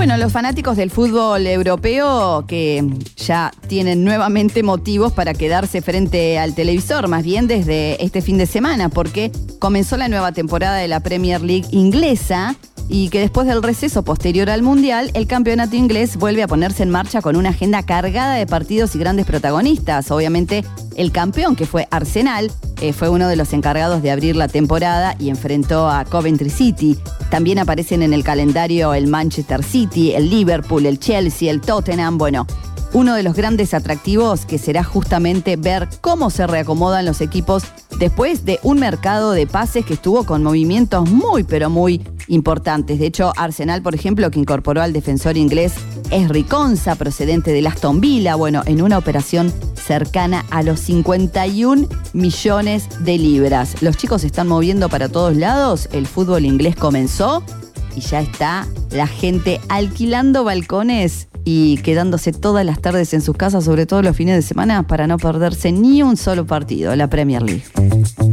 Bueno, los fanáticos del fútbol europeo que ya tienen nuevamente motivos para quedarse frente al televisor, más bien desde este fin de semana, porque comenzó la nueva temporada de la Premier League inglesa y que después del receso posterior al Mundial, el campeonato inglés vuelve a ponerse en marcha con una agenda cargada de partidos y grandes protagonistas. Obviamente, el campeón, que fue Arsenal, fue uno de los encargados de abrir la temporada y enfrentó a Coventry City. También aparecen en el calendario el Manchester City, el Liverpool, el Chelsea, el Tottenham. Bueno, uno de los grandes atractivos que será justamente ver cómo se reacomodan los equipos después de un mercado de pases que estuvo con movimientos muy, pero muy importantes. De hecho, Arsenal, por ejemplo, que incorporó al defensor inglés Ezri Konsa, procedente del Aston Villa, bueno, en una operación cercana a los 51 millones de libras. Los chicos se están moviendo para todos lados, el fútbol inglés comenzó y ya está la gente alquilando balcones y quedándose todas las tardes en sus casas, sobre todo los fines de semana, para no perderse ni un solo partido de la Premier League.